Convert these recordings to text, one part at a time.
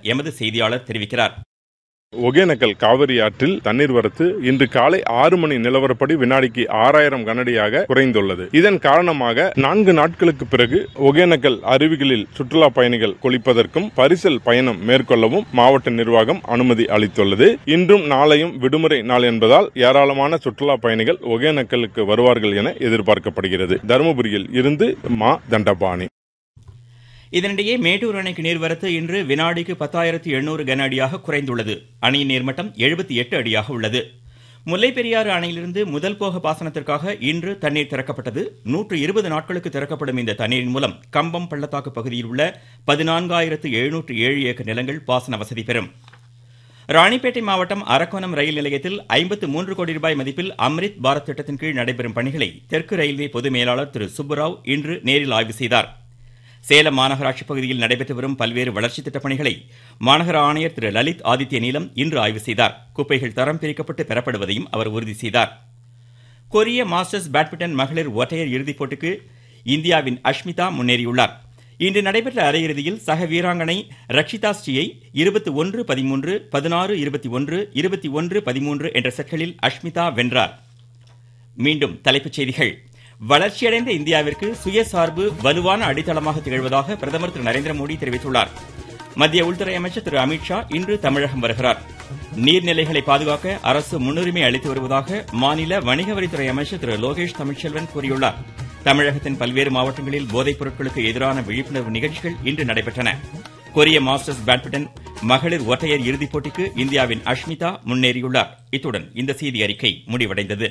எமது செய்தியாளர் தெரிவிக்கிறார். ஒகேனக்கல் காவிரி ஆற்றில் தண்ணீர் வரத்து இன்று காலை 6 மணி நிலவரப்படி வினாடிக்கு 6000 கனஅடியாக குறைந்துள்ளது. இதன் காரணமாக 4 நாட்களுக்கு பிறகு ஒகேனக்கல் அருவிகளில் சுற்றுலா பயணிகள் குளிப்பதற்கும் பரிசல் பயணம் மேற்கொள்ளவும் மாவட்ட நிர்வாகம் அனுமதி அளித்துள்ளது. இன்றும் நாளையும் விடுமுறை நாள் என்பதால் ஏராளமான சுற்றுலா பயணிகள் ஒகேனக்கலுக்கு வருவார்கள் என எதிர்பார்க்கப்படுகிறது. தருமபுரியில் இருந்து மா தண்டபாணி. இதனிடையே மேட்டூர் அணைக்கு நீர்வரத்து இன்று வினாடிக்கு 10,800 கன அடியாக குறைந்துள்ளது. அணையின் நீர்மட்டம் 78 அடியாக உள்ளது. முல்லைப்பெரியாறு அணையிலிருந்து முதல் போக பாசனத்திற்காக இன்று தண்ணீர் திறக்கப்பட்டது. 120 நாட்களுக்கு திறக்கப்படும் இந்த தண்ணீரின் மூலம் கம்பம் பள்ளத்தாக்கு பகுதியில் உள்ள 14,707 ஏக்கர் நிலங்கள் பாசன வசதி பெறும். ராணிப்பேட்டை மாவட்டம் அரக்கோணம் ரயில் நிலையத்தில் 53 கோடி ரூபாய் மதிப்பில் அம்ரித் பாரத் திட்டத்தின் கீழ் நடைபெறும் பணிகளை தெற்கு ரயில்வே பொது மேலாளர் திரு சுப்புராவ் இன்று நேரில் ஆய்வு செய்தார். சேலம் மாநகராட்சி பகுதியில் நடைபெற்று வரும் பல்வேறு வளர்ச்சித் திட்டப் பணிகளை மாநகர ஆணையர் திரு லலித் ஆதித்ய நீலம் இன்று ஆய்வு செய்தார். குப்பைகள் தரம் பிரிக்கப்பட்டு பெறப்படுவதையும் அவர் உறுதி செய்தார். கொரிய மாஸ்டர்ஸ் பேட்மிண்டன் மகளிர் ஒற்றையர் இறுதிப் போட்டிக்கு இந்தியாவின் அஷ்மிதா முன்னேறியுள்ளார். இன்று நடைபெற்ற அரையிறுதியில் சக வீராங்கனை ரக்ஷிதா ஸ்ரீயை 21-13, 16-21, 21-13 என்ற செட்களில் அஷ்மிதா வென்றார். மீண்டும் தலைப்புச் செய்திகள். வளர்ச்சியடைந்த இந்தியாவிற்கு சுயசார்பு வலுவான அடித்தளமாக திகழ்வதாக பிரதமர் திரு நரேந்திர மோடி தெரிவித்துள்ளார். மத்திய உள்துறை அமைச்சர் திரு அமித்ஷா இன்று தமிழகம் வருகிறார். நீர்நிலைகளை பாதுகாக்க அரசு முன்னுரிமை அளித்து வருவதாக மாநில வணிக வரித்துறை அமைச்சர் திரு லோகேஷ் தமிழ்ச்செல்வன் கூறியுள்ளார். தமிழகத்தின் பல்வேறு மாவட்டங்களில் போதைப் பொருட்களுக்கு எதிரான விழிப்புணர்வு நிகழ்ச்சிகள் இன்று நடைபெற்றன. கொரிய மாஸ்டர்ஸ் பேட்மிண்டன் மகளிர் ஒற்றையர் இறுதிப் போட்டிக்கு இந்தியாவின் அஷ்மிதா முன்னேறியுள்ளார். இத்துடன் இந்த செய்தி அறிக்கை முடிவடைந்தது.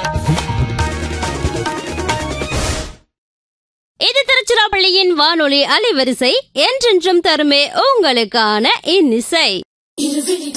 இது திருச்சிராப்பள்ளியின் வானொலி அலைவரிசை என்றென்றும் தருமே உங்களுக்கான இன்னிசை.